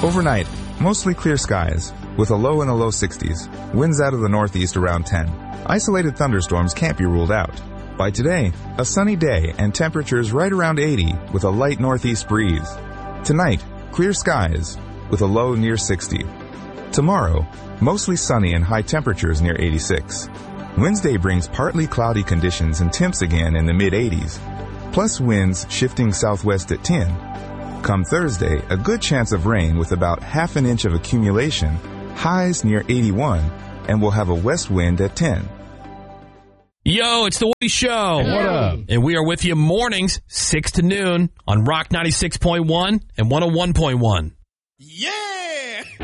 Overnight, mostly clear skies, with a low in the low 60s. Winds out of the northeast around 10. Isolated thunderstorms can't be ruled out. By today, a sunny day and temperatures right around 80 with a light northeast breeze. Tonight, clear skies with a low near 60. Tomorrow, mostly sunny and high temperatures near 86. Wednesday brings partly cloudy conditions and temps again in the mid-80s, plus winds shifting southwest at 10. Come Thursday, a good chance of rain with about half an inch of accumulation, highs near 81, and we'll have a west wind at 10. Yo, it's the Woody Show. What up? And we are with you mornings, 6 to noon on Rock 96.1 and 101.1. Yeah!